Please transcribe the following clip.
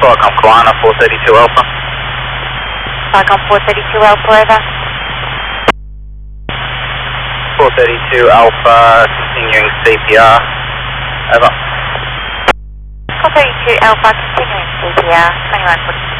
Falcon Kwana, 432 Alpha. Falcon 432 Alpha, over. 432 Alpha, continuing CPR. Over. 432 Alpha, continuing CPR, 2146.